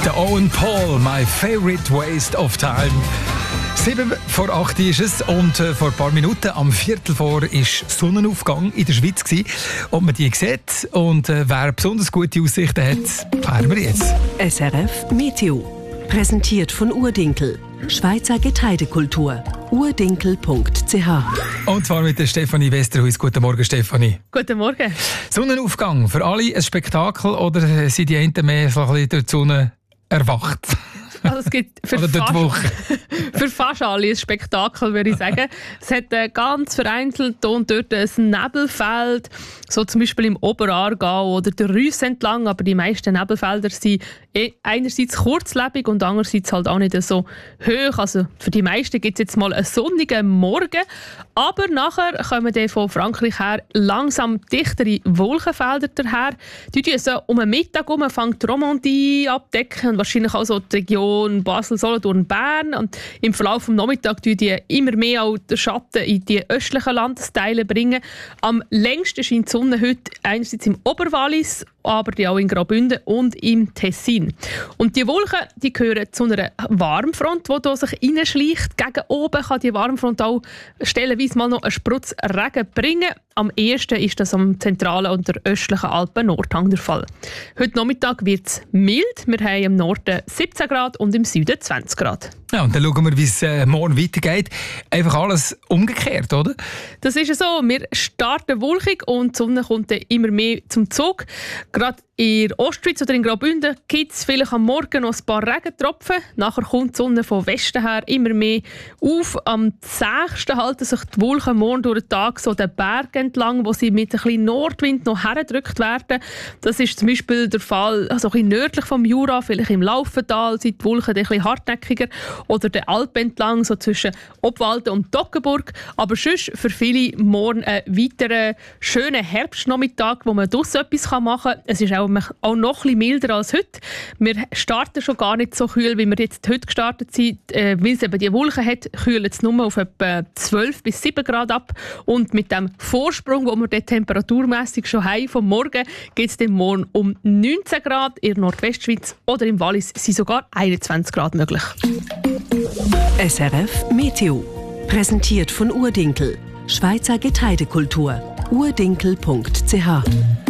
Der Owen Paul, My Favorite Waste of Time. 7:08 ist es und vor ein paar Minuten, am 3:15, war Sonnenaufgang in der Schweiz gewesen. Ob man die sieht und wer besonders gute Aussichten hat, erfahren wir jetzt. SRF Meteo. Präsentiert von Urdinkel. Schweizer Getreidekultur. urdinkel.ch. Und zwar mit der Stefanie Westerhuis. Guten Morgen, Stefanie. Guten Morgen. Sonnenaufgang, für alle ein Spektakel oder sind die einen mehr so ein bisschen durch die Sonne erwacht? Also es gibt für fast alle ein Spektakel, würde ich sagen. Es hat ganz vereinzelt und dort ein Nebelfeld, so zum Beispiel im Oberaargau oder der Reuss entlang, aber die meisten Nebelfelder sind einerseits kurzlebig und andererseits halt auch nicht so hoch. Also für die meisten gibt es jetzt mal einen sonnigen Morgen, aber nachher kommen dann von Frankreich her langsam dichtere Wolkenfelder daher. Die so um den Mittag herum fängt die Romandie abdecken und wahrscheinlich auch so die Region Basel, Solothurn, Bern. Und im Verlauf des Nachmittags bringen die immer mehr auch den Schatten in die östlichen Landesteile bringen. Am längsten scheint die Sonne heute einerseits im Oberwallis, aber auch in Graubünden und im Tessin. Und die Wolken, die gehören zu einer Warmfront, die sich reinschleicht. Gegen oben kann die Warmfront auch stellenweise mal noch einen Sprutz Regen bringen. Am ehesten ist das am zentralen und der östlichen Alpen-Nordhang der Fall. Heute Nachmittag wird es mild. Wir haben im Norden 17 Grad und im Süden 20 Grad. Ja, und dann schauen wir, wie es morgen weitergeht. Einfach alles umgekehrt, oder? Das ist so. Wir starten wolkig und die Sonne kommt dann immer mehr zum Zug. Gerade in der Ostschweiz oder in Graubünden gibt es vielleicht am Morgen noch ein paar Regentropfen. Nachher kommt die Sonne von Westen her immer mehr auf. Am 6. halten sich die Wolken morgen durch den Tag so den Berg entlang, wo sie mit ein bisschen Nordwind noch hergedrückt werden. Das ist zum Beispiel der Fall also ein bisschen nördlich vom Jura, vielleicht im Laufental sind die Wolken ein bisschen hartnäckiger. Oder den Alpen entlang, so zwischen Obwalden und Toggenburg. Aber sonst für viele morgen einen weiteren schönen Herbstnachmittag, wo man draussen etwas machen kann. Es ist auch noch ein bisschen milder als heute. Wir starten schon gar nicht so kühl, wie wir jetzt heute gestartet sind. Weil es eben die Wolken hat, kühlt es nur auf etwa 12 bis 7 Grad ab. Und mit dem Vorsprung, den wir dort temperaturmässig schon haben, vom Morgen, geht es dann morgen um 19 Grad. In der Nordwestschweiz oder im Wallis sind sogar 21 Grad möglich. SRF Meteo. Präsentiert von Urdinkel. Schweizer Getreidekultur. urdinkel.ch.